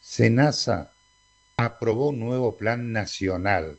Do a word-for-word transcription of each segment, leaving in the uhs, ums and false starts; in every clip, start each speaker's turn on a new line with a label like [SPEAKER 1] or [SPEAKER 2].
[SPEAKER 1] SENASA aprobó un nuevo plan nacional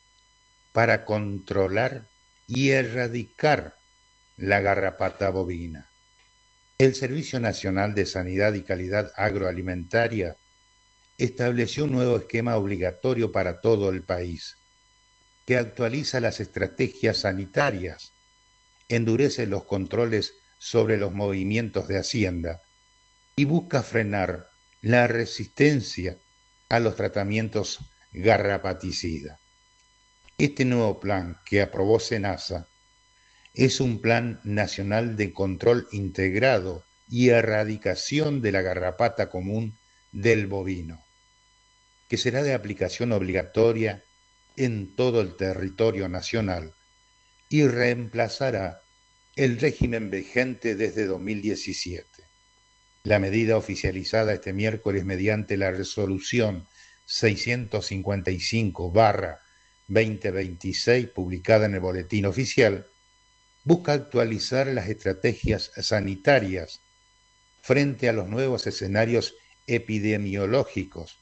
[SPEAKER 1] para controlar y erradicar la garrapata bovina. El Servicio Nacional de Sanidad y Calidad Agroalimentaria estableció un nuevo esquema obligatorio para todo el país, que actualiza las estrategias sanitarias, endurece los controles sobre los movimientos de Hacienda y busca frenar la resistencia a los tratamientos garrapaticidas. Este nuevo plan que aprobó SENASA es un plan nacional de control integrado y erradicación de la garrapata común del bovino, que será de aplicación obligatoria en todo el territorio nacional y reemplazará el régimen vigente desde dos mil diecisiete. La medida oficializada este miércoles mediante la resolución seiscientos cincuenta y cinco barra veinte veintiséis publicada en el Boletín Oficial busca actualizar las estrategias sanitarias frente a los nuevos escenarios epidemiológicos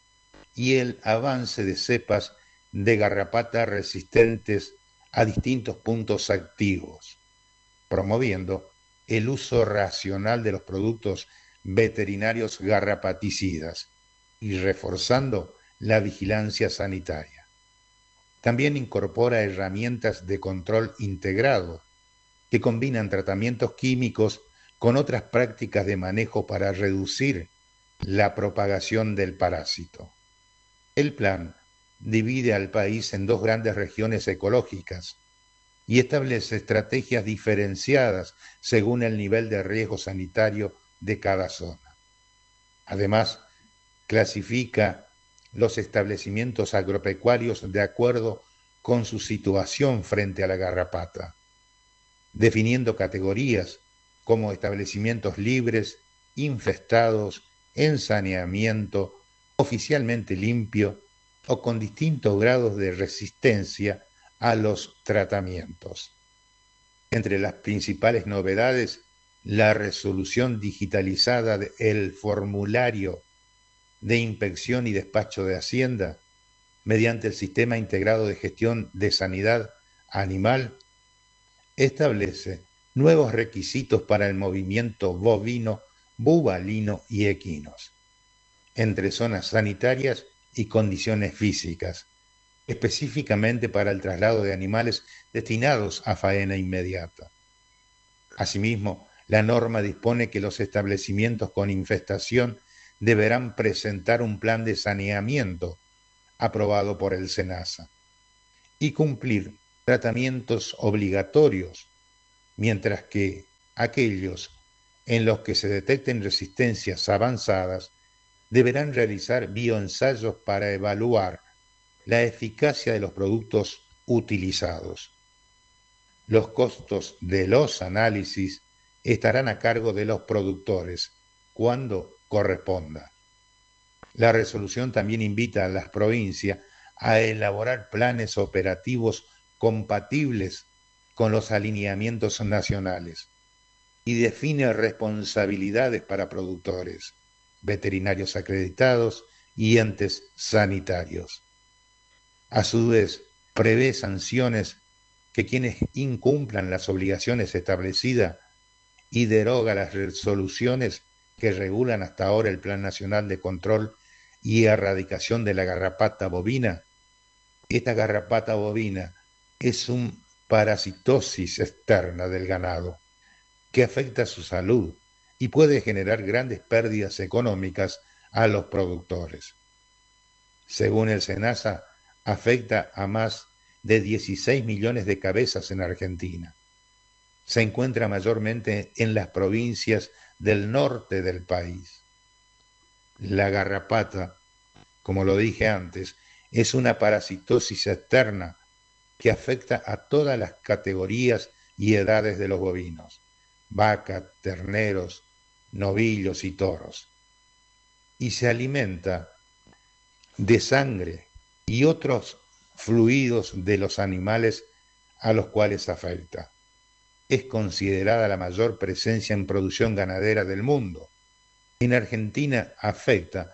[SPEAKER 1] y el avance de cepas de garrapata resistentes a distintos puntos activos, promoviendo el uso racional de los productos veterinarios garrapaticidas y reforzando la vigilancia sanitaria. También incorpora herramientas de control integrado que combinan tratamientos químicos con otras prácticas de manejo para reducir la propagación del parásito. El plan divide al país en dos grandes regiones ecológicas y establece estrategias diferenciadas según el nivel de riesgo sanitario de cada zona. Además, clasifica los establecimientos agropecuarios de acuerdo con su situación frente a la garrapata, definiendo categorías como establecimientos libres, infestados, en saneamiento, oficialmente limpio o con distintos grados de resistencia a los tratamientos. Entre las principales novedades, la resolución digitalizada del formulario de inspección y despacho de Hacienda mediante el Sistema Integrado de Gestión de Sanidad Animal establece nuevos requisitos para el movimiento bovino, bubalino y equinos entre zonas sanitarias y condiciones físicas, específicamente para el traslado de animales destinados a faena inmediata. Asimismo, la norma dispone que los establecimientos con infestación deberán presentar un plan de saneamiento aprobado por el SENASA y cumplir tratamientos obligatorios, mientras que aquellos en los que se detecten resistencias avanzadas deberán realizar bioensayos para evaluar la eficacia de los productos utilizados. Los costos de los análisis estarán a cargo de los productores cuando corresponda. La resolución también invita a las provincias a elaborar planes operativos compatibles con los alineamientos nacionales y define responsabilidades para productores, veterinarios acreditados y entes sanitarios. A su vez, prevé sanciones que quienes incumplan las obligaciones establecidas y deroga las resoluciones que regulan hasta ahora el Plan Nacional de Control y Erradicación de la Garrapata Bovina. Esta garrapata bovina es una parasitosis externa del ganado que afecta su salud y puede generar grandes pérdidas económicas a los productores. Según el SENASA, afecta a más de dieciséis millones de cabezas en Argentina. Se encuentra mayormente en las provincias del norte del país. La garrapata, como lo dije antes, es una parasitosis externa que afecta a todas las categorías y edades de los bovinos, vacas, terneros, novillos y toros, y se alimenta de sangre y otros fluidos de los animales a los cuales afecta. Es considerada la mayor presencia en producción ganadera del mundo. En Argentina afecta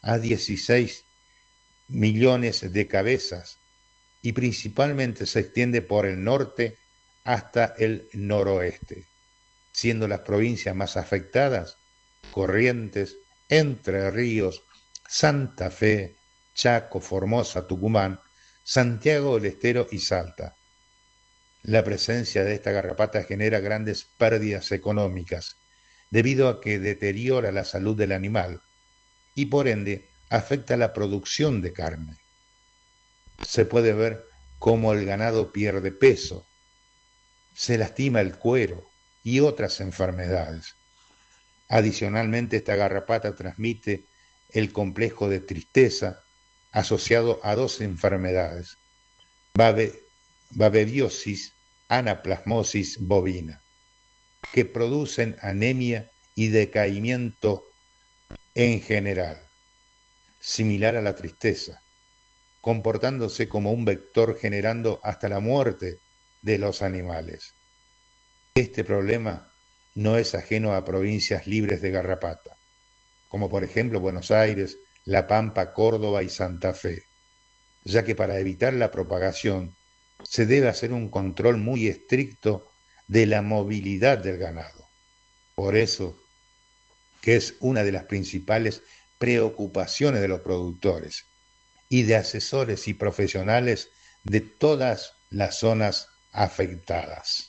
[SPEAKER 1] a dieciséis millones de cabezas y principalmente se extiende por el norte hasta el noroeste, siendo las provincias más afectadas Corrientes, Entre Ríos, Santa Fe, Chaco, Formosa, Tucumán, Santiago del Estero y Salta. La presencia de esta garrapata genera grandes pérdidas económicas, debido a que deteriora la salud del animal y por ende afecta la producción de carne. Se puede ver cómo el ganado pierde peso, se lastima el cuero y otras enfermedades. Adicionalmente, esta garrapata transmite el complejo de tristeza asociado a dos enfermedades, babe, babeviosis, anaplasmosis bovina, que producen anemia y decaimiento en general, similar a la tristeza, comportándose como un vector generando hasta la muerte de los animales. Este problema no es ajeno a provincias libres de garrapata, como por ejemplo Buenos Aires, La Pampa, Córdoba y Santa Fe, ya que para evitar la propagación se debe hacer un control muy estricto de la movilidad del ganado. Por eso, que es una de las principales preocupaciones de los productores y de asesores y profesionales de todas las zonas afectadas.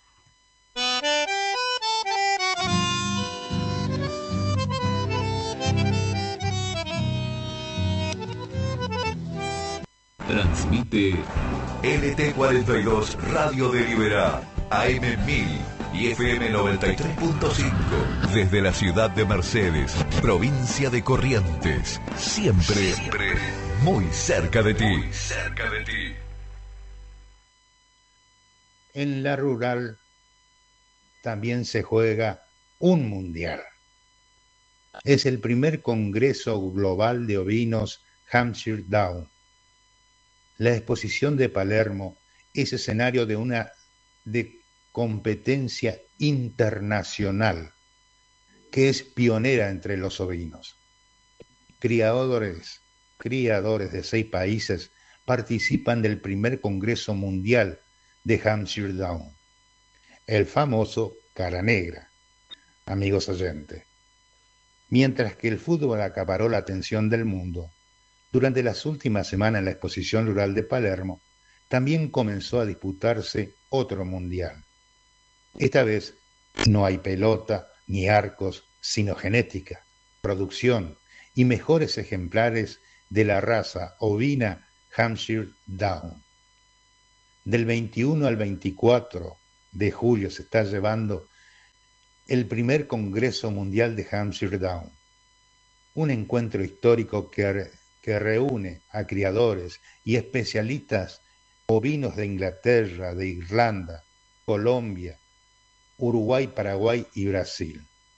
[SPEAKER 2] Transmite L T cuarenta y dos Radio de Liberá, A M mil y F M noventa y tres punto cinco, desde la ciudad de Mercedes, provincia de Corrientes, siempre, siempre muy cerca de ti. Muy cerca de ti.
[SPEAKER 1] En la rural también se juega un mundial. Es el primer Congreso Global de Ovinos Hampshire Down. La exposición de Palermo es escenario de una de competencia internacional que es pionera entre los ovinos. Criadores, criadores de seis países participan del primer Congreso Mundial de Hampshire Down, el famoso Cara Negra, amigos oyentes. Mientras que el fútbol acaparó la atención del mundo, durante las últimas semanas en la exposición rural de Palermo también comenzó a disputarse otro mundial. Esta vez no hay pelota ni arcos, sino genética, producción y mejores ejemplares de la raza ovina Hampshire Down. Del veintiuno al veinticuatro de julio se está llevando el primer Congreso Mundial de Hampshire Down, un encuentro histórico que, que reúne a criadores y especialistas ovinos de Inglaterra, de Irlanda, Colombia, Uruguay, Paraguay y Brasil.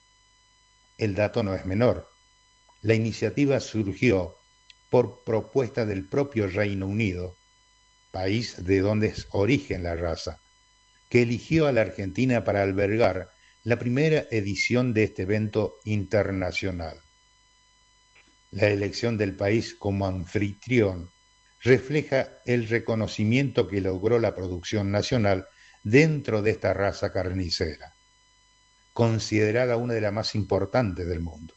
[SPEAKER 1] El dato no es menor. La iniciativa surgió por propuesta del propio Reino Unido, país de donde es origen la raza, que eligió a la Argentina para albergar la primera edición de este evento internacional. La elección del país como anfitrión refleja el reconocimiento que logró la producción nacional dentro de esta raza carnicera, considerada una de las más importantes del mundo.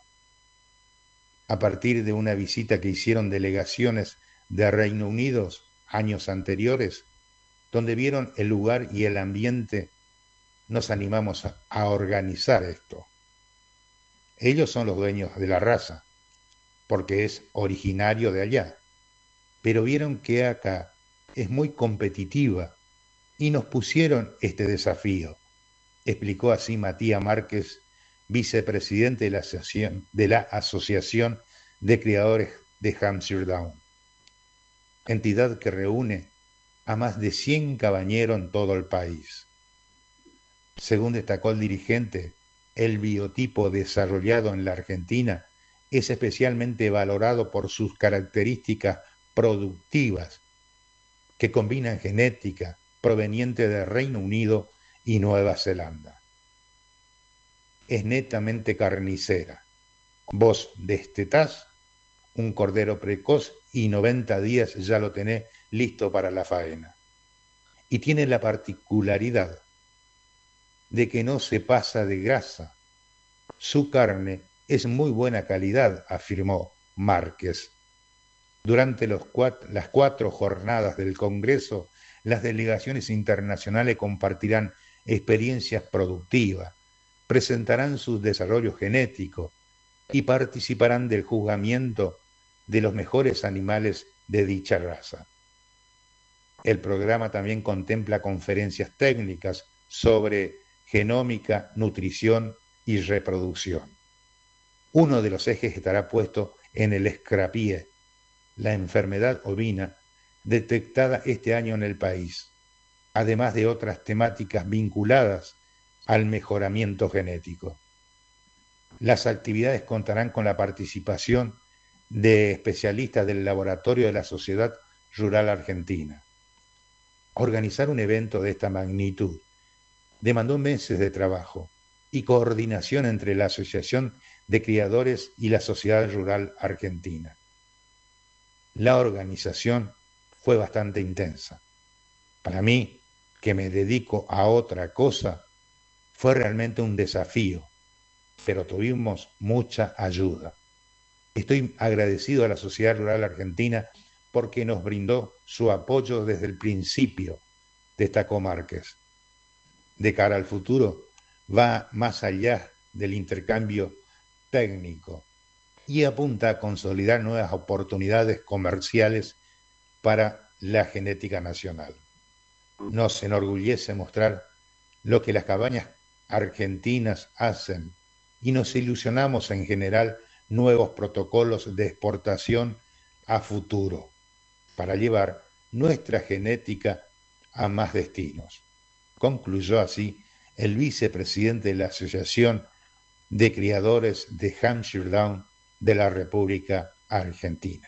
[SPEAKER 1] A partir de una visita que hicieron delegaciones de Reino Unido años anteriores, donde vieron el lugar y el ambiente, nos animamos a, a organizar esto. Ellos son los dueños de la raza, porque es originario de allá, pero vieron que acá es muy competitiva y nos pusieron este desafío, explicó así Matías Márquez, vicepresidente de la Asociación de, la Asociación de Criadores de Hampshire Down, entidad que reúne a más de cien cabañeros en todo el país. Según destacó el dirigente, el biotipo desarrollado en la Argentina es especialmente valorado por sus características productivas, que combinan genética proveniente del Reino Unido y Nueva Zelanda. Es netamente carnicera. Vos destetás un cordero precoz y noventa días ya lo tenés listo para la faena. Y tiene la particularidad de que no se pasa de grasa. Su carne es muy buena calidad, afirmó Márquez. Durante los cuatro, las cuatro jornadas del Congreso, las delegaciones internacionales compartirán experiencias productivas, presentarán sus desarrollos genéticos y participarán del juzgamiento de los mejores animales de dicha raza. El programa también contempla conferencias técnicas sobre genómica, nutrición y reproducción. Uno de los ejes estará puesto en el escrapie, la enfermedad ovina detectada este año en el país, además de otras temáticas vinculadas al mejoramiento genético. Las actividades contarán con la participación de especialistas del laboratorio de la Sociedad Rural Argentina. Organizar un evento de esta magnitud demandó meses de trabajo y coordinación entre la Asociación de Criadores y la Sociedad Rural Argentina. La organización fue bastante intensa. Para mí, que me dedico a otra cosa, fue realmente un desafío, pero tuvimos mucha ayuda. Estoy agradecido a la Sociedad Rural Argentina porque nos brindó su apoyo desde el principio, destacó Márquez. De cara al futuro, va más allá del intercambio técnico y apunta a consolidar nuevas oportunidades comerciales para la genética nacional. Nos enorgullece mostrar lo que las cabañas argentinas hacen y nos ilusionamos en general nuevos protocolos de exportación a futuro para llevar nuestra genética a más destinos. Concluyó así el vicepresidente de la Asociación de Criadores de Hampshire Down de la República Argentina.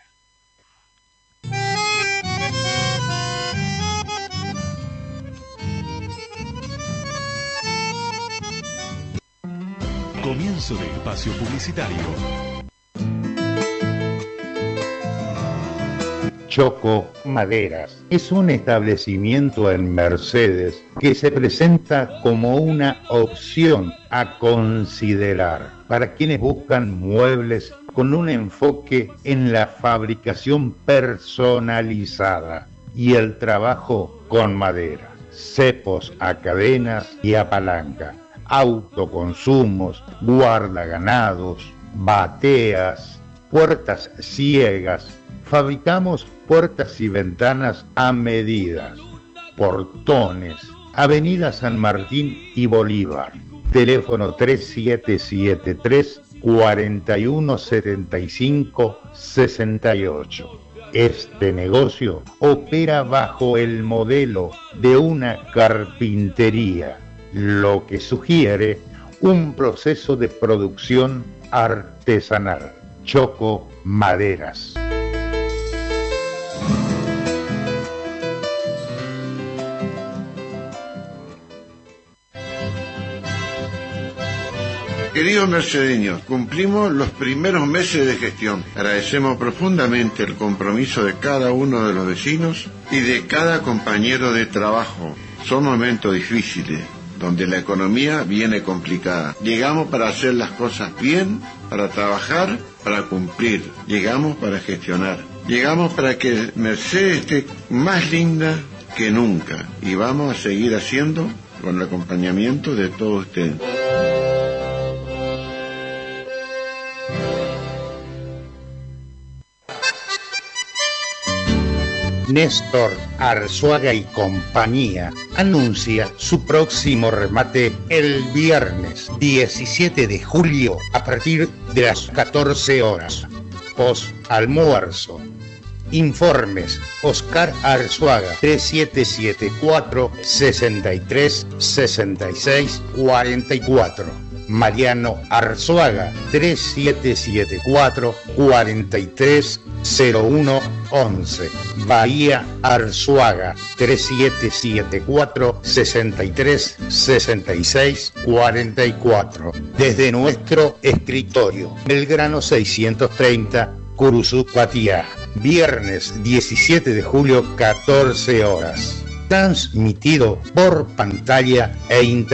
[SPEAKER 2] Comienzo de espacio publicitario.
[SPEAKER 1] Choco Maderas es un establecimiento en Mercedes que se presenta como una opción a considerar para quienes buscan muebles con un enfoque en la fabricación personalizada y el trabajo con madera, cepos a cadenas y a palanca, autoconsumos, guardaganados, bateas, puertas ciegas. Fabricamos puertas y ventanas a medida, portones, Avenida San Martín y Bolívar, teléfono tres siete siete tres, cuatro uno siete cinco, seis ocho. Este negocio opera bajo el modelo de una carpintería, lo que sugiere un proceso de producción artesanal. Choco Maderas.
[SPEAKER 3] Queridos mercedeños, cumplimos los primeros meses de gestión. Agradecemos profundamente el compromiso de cada uno de los vecinos y de cada compañero de trabajo. Son momentos difíciles, donde la economía viene complicada. Llegamos para hacer las cosas bien, para trabajar, para cumplir. Llegamos para gestionar. Llegamos para que Mercedes esté más linda que nunca. Y vamos a seguir haciendo con el acompañamiento de todos ustedes.
[SPEAKER 1] Néstor Arzuaga y compañía anuncia su próximo remate el viernes diecisiete de julio a partir de las catorce horas, post almuerzo. Informes: Oscar Arzuaga, tres siete siete cuatro, seis tres, seis seis cuatro cuatro. Mariano Arzuaga, tres siete siete cuatro, cuatro tres, cero uno once. Bahía Arzuaga, tres siete siete cuatro, seis tres, seis seis cuatro cuatro. Desde nuestro escritorio, Belgrano seiscientos treinta, Curuzucuatía, viernes diecisiete de julio, catorce horas. Transmitido por pantalla e internet.